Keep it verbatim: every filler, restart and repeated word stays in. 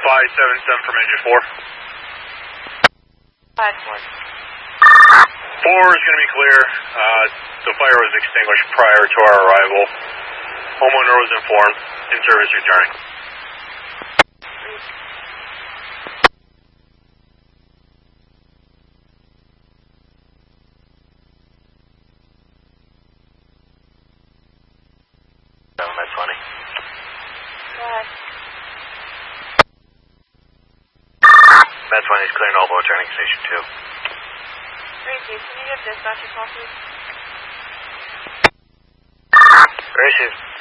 five seven seven from engine four. five four. four is going to be clear. Uh, the fire was extinguished prior to our arrival. Homeowner was informed. In-service returning. Med twenty. Go ahead. Med twenty is clear, Noble, returning station two. Gracie, can you give dispatch a call, please? Gracie.